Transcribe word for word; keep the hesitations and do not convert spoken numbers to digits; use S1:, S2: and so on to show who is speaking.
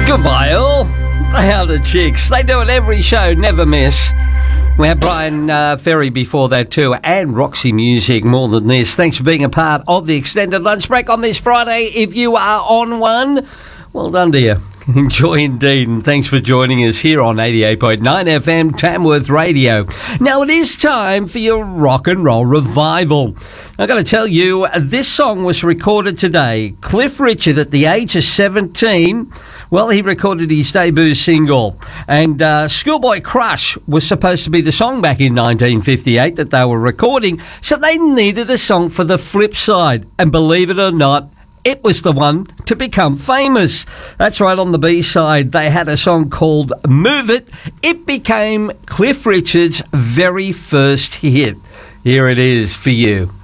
S1: Goodbye, all. They are the Chicks. They do it every show, never miss. We had Brian uh, Ferry before that too, and Roxy Music, More Than This. Thanks for being a part of the extended lunch break on this Friday. If you are on one, well done to you. Enjoy indeed, and thanks for joining us here on eighty-eight point nine F M Tamworth Radio. Now it is time for your rock and roll revival. I've got to tell you, this song was recorded today. Cliff Richard, at the age of seventeen, well, he recorded his debut single, and uh, Schoolboy Crush was supposed to be the song back in nineteen fifty-eight that they were recording, so they needed a song for the flip side, and believe it or not, it was the one to become famous. That's right, on the B-side, they had a song called Move It. It became Cliff Richard's very first hit. Here it is for you.